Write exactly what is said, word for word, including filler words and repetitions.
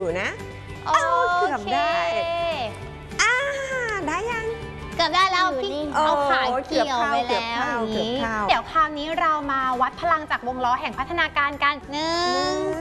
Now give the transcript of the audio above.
อยู่นะโอเกือบเคได้อ่าได้ยังเกือบได้แล้วพี่โอ้เอาขาเกี่ยวไปเกืแล้อบวเข้าเกือบเข้านี้เดี๋ยวคราวนี้เรามาวัดพลังจากวงล้อแห่งพัฒนาการกันหนึ่หนึ่งง